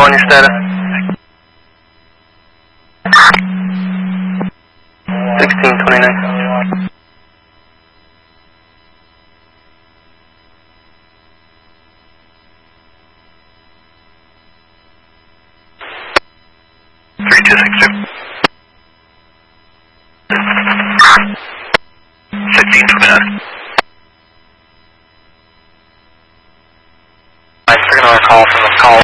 on your status? 1629. Three two six two. 1629. I'm taking on a call from the call